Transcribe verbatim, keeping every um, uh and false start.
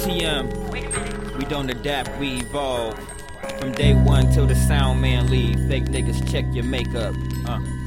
T M, we don't adapt, we evolve. From day one till the sound man leave. Fake niggas check your makeup. Uh.